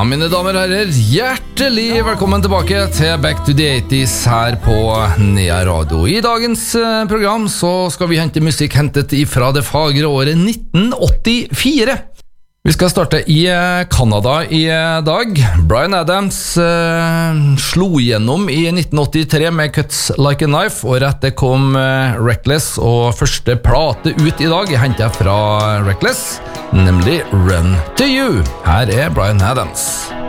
Ja, mine damer og herrer, hjertelig velkommen tilbake til Back to the 80s her på Nea Radio. I dagens program så skal vi hente musikk hentet fra det fagre året 1984. Vi skal starte i Canada i dag. Bryan Adams slo gjennom i 1983 med Cuts Like a Knife, og rett kom Reckless, og første plate ut i dag hentet jeg fra Reckless, nemlig Run to You. Her Bryan Adams.